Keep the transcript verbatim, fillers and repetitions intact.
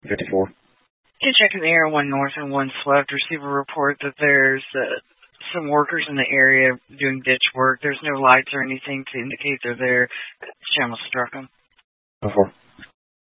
fifty-four. Can check in the area one north and one swept. Receive a report that there's uh, some workers in the area doing ditch work. There's no lights or anything to indicate they're there. Channel struck them. Oh, four.